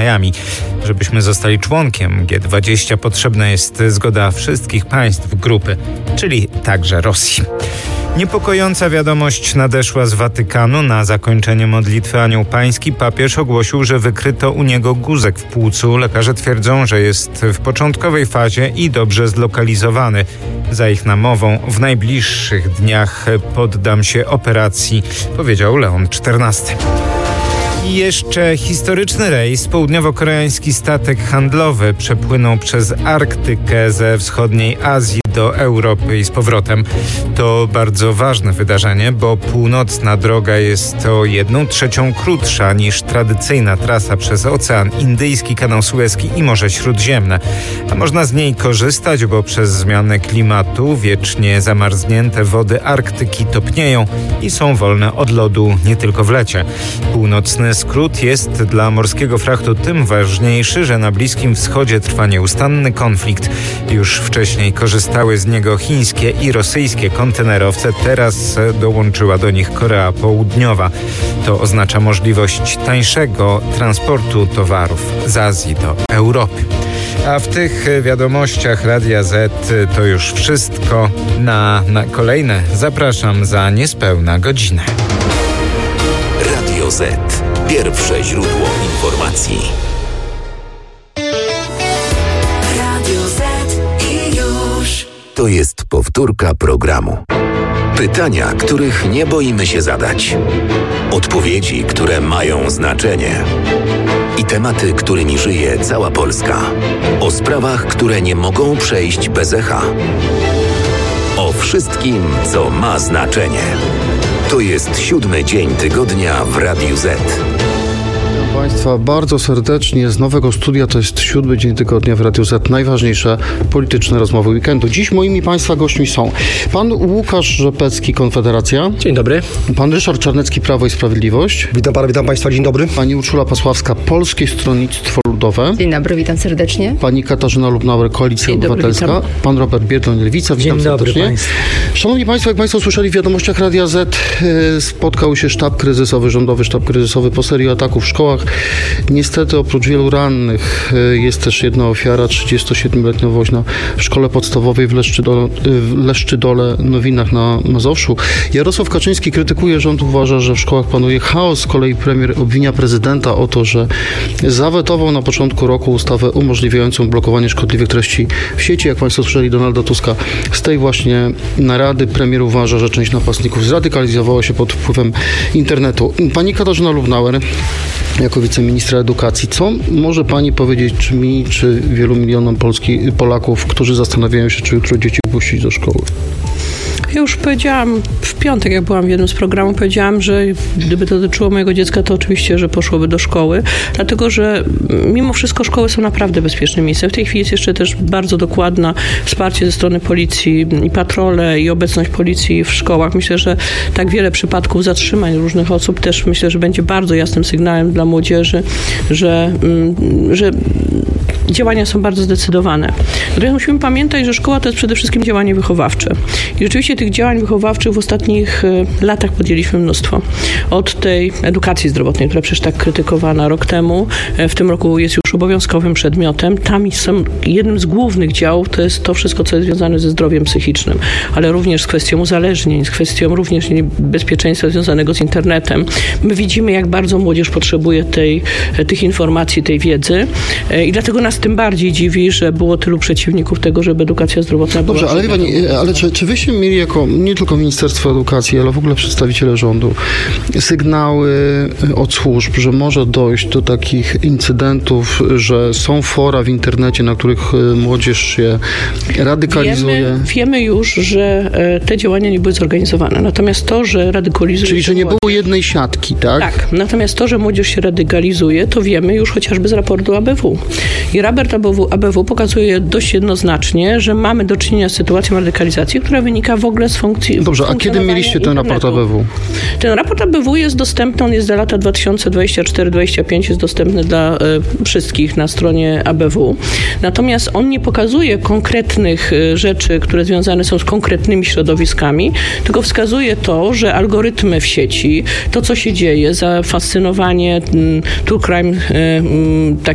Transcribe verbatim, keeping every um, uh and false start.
Miami. Żebyśmy zostali członkiem G dwadzieścia, potrzebna jest zgoda wszystkich państw grupy, czyli także Rosji. Niepokojąca wiadomość nadeszła z Watykanu. Na zakończenie modlitwy Anioł Pański papież ogłosił, że wykryto u niego guzek w płucu. Lekarze twierdzą, że jest w początkowej fazie i dobrze zlokalizowany. Za ich namową w najbliższych dniach poddam się operacji, powiedział Leon czternasty. I jeszcze historyczny rejs. Południowo-koreański statek handlowy przepłynął przez Arktykę ze wschodniej Azji do Europy i z powrotem. To bardzo ważne wydarzenie, bo północna droga jest o jedną trzecią krótsza niż tradycyjna trasa przez Ocean Indyjski, Kanał Sueski i Morze Śródziemne. A można z niej korzystać, bo przez zmianę klimatu wiecznie zamarznięte wody Arktyki topnieją i są wolne od lodu nie tylko w lecie. Północny skrót jest dla morskiego frachtu tym ważniejszy, że na Bliskim Wschodzie trwa nieustanny konflikt. Już wcześniej korzystały z niego chińskie i rosyjskie kontenerowce, teraz dołączyła do nich Korea Południowa. To oznacza możliwość tańszego transportu towarów z Azji do Europy. A w tych wiadomościach Radia Z to już wszystko. Na, na kolejne zapraszam za niespełna godzinę. Radio Z. Pierwsze źródło informacji. Radio Z i już. To jest powtórka programu. Pytania, których nie boimy się zadać. Odpowiedzi, które mają znaczenie. I tematy, którymi żyje cała Polska. O sprawach, które nie mogą przejść bez echa. O wszystkim, co ma znaczenie. To jest siódmy dzień tygodnia w Radiu Z. Witam Państwa bardzo serdecznie z nowego studia. To jest siódmy dzień tygodnia w Radiu Z. Najważniejsze polityczne rozmowy weekendu. Dziś moimi Państwa gośćmi są pan Łukasz Rzepecki, Konfederacja. Dzień dobry. Pan Ryszard Czarnecki, Prawo i Sprawiedliwość. Witam pana, witam Państwa, dzień dobry. Pani Urszula Pasławska, Polskie Stronnictwo Ludowe. Dzień dobry, witam serdecznie. Pani Katarzyna Lubnauer, Koalicja Dzień Obywatelska. Dobry, pan Robert Biedroń, Lewica. Witam Dzień serdecznie. dobry Państwu. Szanowni Państwo, jak Państwo słyszeli w wiadomościach Radia Z, spotkał się sztab kryzysowy, rządowy sztab kryzysowy po serii ataków w szkołach. Niestety oprócz wielu rannych jest też jedna ofiara, trzydziestosiedmioletnia woźna w szkole podstawowej w Leszczydole, w Leszczydole Nowinach na Mazowszu. Jarosław Kaczyński krytykuje rząd, uważa, że w szkołach panuje chaos. Z kolei premier obwinia prezydenta o to, że zawetował na początku roku ustawę umożliwiającą blokowanie szkodliwych treści w sieci. Jak Państwo słyszeli, Donalda Tuska z tej właśnie narady premier uważa, że część napastników zradykalizowała się pod wpływem internetu. Pani Katarzyna Lubnauer, jako wiceministra edukacji, co może Pani powiedzieć, czy mi, czy wielu milionom Polski, Polaków, którzy zastanawiają się, czy jutro dzieci puścić do szkoły? Ja już powiedziałam w piątek, jak byłam w jednym z programów, powiedziałam, że gdyby to dotyczyło mojego dziecka, to oczywiście, że poszłoby do szkoły, dlatego, że mimo wszystko szkoły są naprawdę bezpiecznym miejscem. W tej chwili jest jeszcze też bardzo dokładne wsparcie ze strony policji i patrole i obecność policji w szkołach. Myślę, że tak wiele przypadków zatrzymań różnych osób też myślę, że będzie bardzo jasnym sygnałem dla młodzieży, że, że działania są bardzo zdecydowane. Natomiast musimy pamiętać, że szkoła to jest przede wszystkim działanie wychowawcze. I rzeczywiście tych działań wychowawczych w ostatnich latach podjęliśmy mnóstwo. Od tej edukacji zdrowotnej, która przecież tak krytykowana rok temu, w tym roku jest już obowiązkowym przedmiotem. Tam są jednym z głównych działów to jest to wszystko, co jest związane ze zdrowiem psychicznym, ale również z kwestią uzależnień, z kwestią również bezpieczeństwa związanego z internetem. My widzimy, jak bardzo młodzież potrzebuje tej, tych informacji, tej wiedzy i dlatego nas tym bardziej dziwi, że było tylu przeciwników tego, żeby edukacja zdrowotna była... Dobrze, ale, pani, ale czy, czy wyście mieli jako, nie tylko Ministerstwo Edukacji, ale w ogóle przedstawiciele rządu, sygnały od służb, że może dojść do takich incydentów, że są fora w internecie, na których młodzież się radykalizuje? Wiemy, wiemy już, że te działania nie były zorganizowane. Natomiast to, że radykalizuje... Czyli, że nie było jednej siatki, tak? Tak. Natomiast to, że młodzież się radykalizuje, to wiemy już chociażby z raportu A B W. I raport A B W pokazuje dość jednoznacznie, że mamy do czynienia z sytuacją radykalizacji, która wynika w ogóle z funkcji. Dobrze, a kiedy mieliście ten raport A B W? Ten raport A B W jest dostępny, on jest za lata dwa tysiące dwudziesty czwarty do dwudziestego piątego, jest dostępny dla y, wszystkich na stronie A B W. Natomiast on nie pokazuje konkretnych y, rzeczy, które związane są z konkretnymi środowiskami, tylko wskazuje to, że algorytmy w sieci, to co się dzieje, zafascynowanie y, true crime, y, y,